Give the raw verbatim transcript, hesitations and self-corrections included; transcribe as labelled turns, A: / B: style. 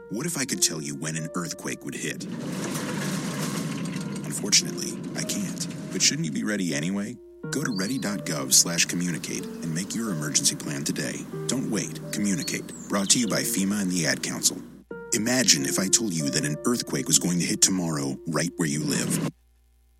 A: What if I could tell you when an earthquake would hit? Unfortunately, I can't. But shouldn't you be ready anyway? Go to ready.gov slash communicate and make your emergency plan today. Don't wait. Communicate. Brought to you by FEMA and the Ad Council. Imagine if I told you that an earthquake was going to hit tomorrow right where you live.